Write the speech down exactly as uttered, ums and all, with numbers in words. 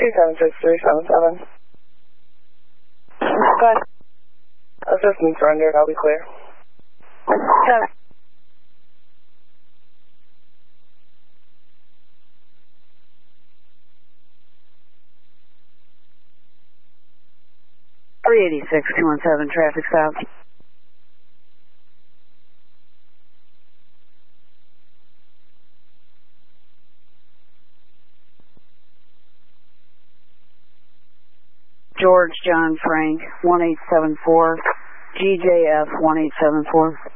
two seven six three seven seven. Go ahead. Assistance rendered, I'll be clear. Seven. three eighty-six, two one seven, traffic stop. George John Frank, one eight seven four, G J F one eight seven four.